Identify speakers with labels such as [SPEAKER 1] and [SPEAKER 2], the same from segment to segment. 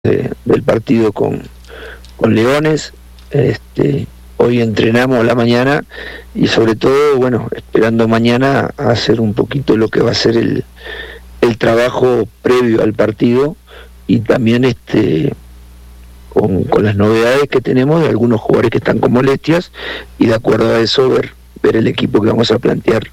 [SPEAKER 1] del partido con Leones. Hoy entrenamos a la mañana y sobre todo, bueno, esperando mañana a hacer un poquito lo que va a ser el trabajo previo al partido, y también con las novedades que tenemos de algunos jugadores que están con molestias, y de acuerdo a eso ver el equipo que vamos a plantear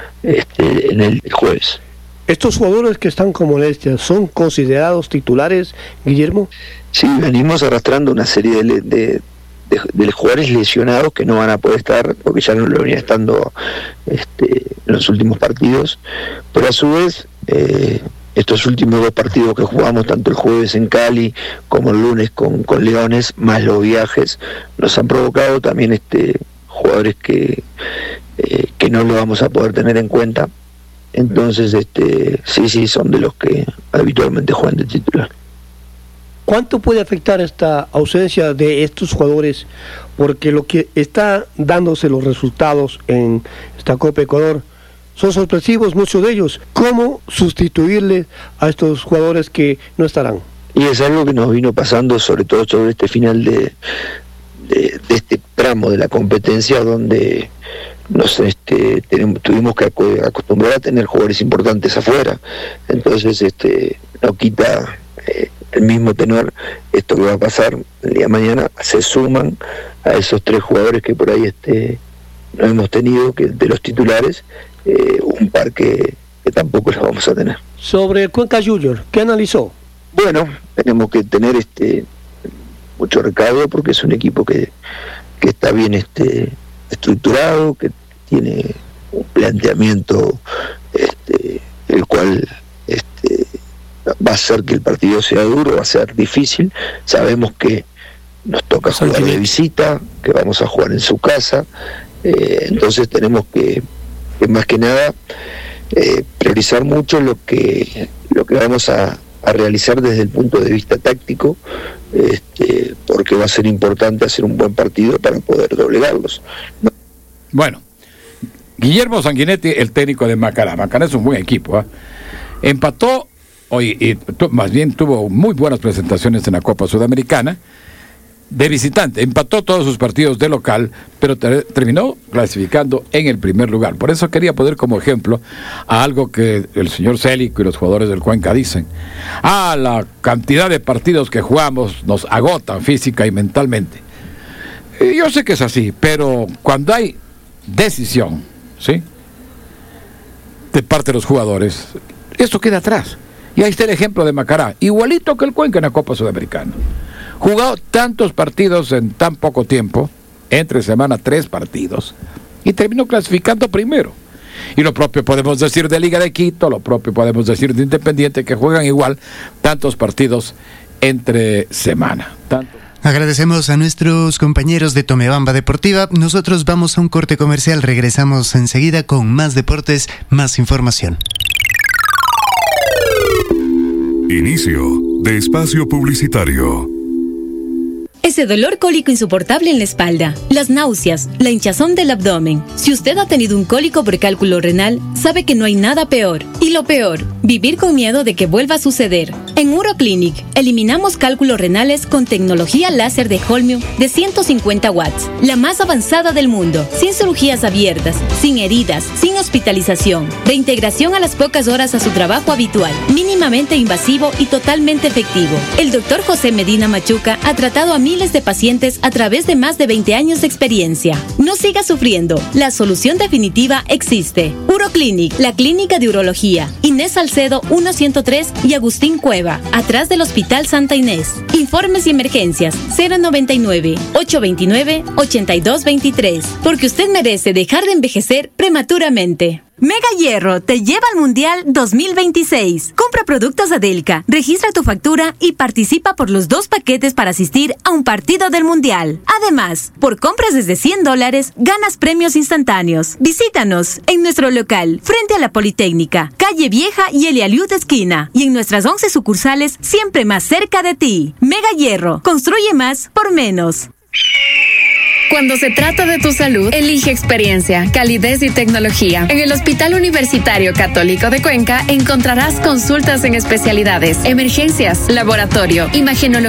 [SPEAKER 1] en el jueves.
[SPEAKER 2] ¿Estos jugadores que están con molestias son considerados titulares, Guillermo?
[SPEAKER 1] Sí, venimos arrastrando una serie de jugadores lesionados que no van a poder estar, porque ya no lo venía estando en los últimos partidos, pero a su vez estos últimos 2 partidos que jugamos, tanto el jueves en Cali como el lunes con Leones, más los viajes, nos han provocado también jugadores que no lo vamos a poder tener en cuenta. Entonces sí, son de los que habitualmente juegan de titular.
[SPEAKER 2] ¿Cuánto puede afectar esta ausencia de estos jugadores? Porque lo que está dándose los resultados en esta Copa Ecuador son sorpresivos, muchos de ellos. ¿Cómo sustituirle a estos jugadores que no estarán?
[SPEAKER 1] Y es algo que nos vino pasando, sobre todo sobre este final de este tramo de la competencia, donde tuvimos que acostumbrar a tener jugadores importantes afuera. Entonces no quita el mismo tenor esto que va a pasar el día de mañana. Se suman a esos 3 jugadores que por ahí no hemos tenido, que de los titulares, un par que tampoco los vamos a tener.
[SPEAKER 2] Sobre Cuenca Junior, ¿qué analizó?
[SPEAKER 1] Bueno, tenemos que tener mucho recaudo, porque es un equipo que está bien estructurado, que tiene un planteamiento el cual va a hacer que el partido sea duro, va a ser difícil. Sabemos que nos toca jugar de visita, que vamos a jugar en su casa, entonces tenemos que más que nada priorizar mucho lo que vamos a realizar desde el punto de vista táctico, porque va a ser importante hacer un buen partido para poder doblegarlos.
[SPEAKER 3] Bueno, Guillermo Sanguinetti, el técnico de Macará. Macará es un buen equipo, empató hoy, más bien tuvo muy buenas presentaciones en la Copa Sudamericana de visitante, empató todos sus partidos de local, pero terminó clasificando en el primer lugar. Por eso quería poner como ejemplo a algo que el señor Célico y los jugadores del Cuenca dicen: la cantidad de partidos que jugamos nos agotan física y mentalmente. Yo sé que es así, pero cuando hay decisión, ¿sí?, de parte de los jugadores, esto queda atrás. Y ahí está el ejemplo de Macará, igualito que el Cuenca en la Copa Sudamericana. Jugó tantos partidos en tan poco tiempo, entre semana 3 partidos, y terminó clasificando primero. Y lo propio podemos decir de Liga de Quito, lo propio podemos decir de Independiente, que juegan igual tantos partidos entre semana.
[SPEAKER 4] Agradecemos a nuestros compañeros de Tomebamba Deportiva. Nosotros vamos a un corte comercial, regresamos enseguida con más deportes, más información.
[SPEAKER 5] Inicio de espacio publicitario.
[SPEAKER 6] Ese dolor cólico insoportable en la espalda, las náuseas, la hinchazón del abdomen. Si usted ha tenido un cólico por cálculo renal, sabe que no hay nada peor. Y lo peor, vivir con miedo de que vuelva a suceder. En Uroclinic, eliminamos cálculos renales con tecnología láser de Holmium de 150 watts, la más avanzada del mundo, sin cirugías abiertas, sin heridas, sin hospitalización, reintegración a las pocas horas a su trabajo habitual, mínimamente invasivo y totalmente efectivo. El doctor José Medina Machuca ha tratado a miles de pacientes a través de más de 20 años de experiencia. No siga sufriendo, la solución definitiva existe. Uroclinic, la clínica de urología, Inés Salcedo 103 y Agustín Cueva, atrás del Hospital Santa Inés. Informes y emergencias 099-829-8223, porque usted merece dejar de envejecer prematuramente. Mega Hierro te lleva al Mundial 2026. Compra productos Adelca, registra tu factura y participa por los 2 paquetes para asistir a un partido del Mundial. Además, por compras desde $100, ganas premios instantáneos. Visítanos en nuestro local, frente a la Politécnica, Calle Vieja y Elialiud esquina, y en nuestras 11 sucursales, siempre más cerca de ti. Mega Hierro, construye más por menos.
[SPEAKER 7] Cuando se trata de tu salud, elige experiencia, calidez y tecnología. En el Hospital Universitario Católico de Cuenca encontrarás consultas en especialidades, emergencias, laboratorio, imagenología